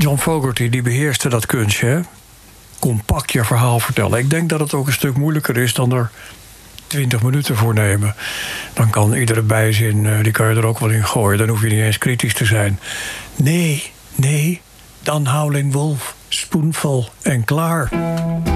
John Fogerty, die beheerste dat kunstje, hè? Compact je verhaal vertellen. Ik denk dat het ook een stuk moeilijker is dan er 20 minuten voor nemen. Dan kan iedere bijzin, die kan je er ook wel in gooien. Dan hoef je niet eens kritisch te zijn. Nee, dan Howling Wolf, spoonful en klaar.